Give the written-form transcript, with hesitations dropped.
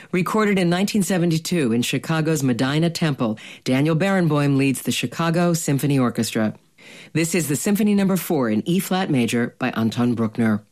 Recorded in 1972 in Chicago's Medina Temple, Daniel Barenboim leads the Chicago Symphony Orchestra. This is the Symphony No. 4 in E-flat major by Anton Bruckner.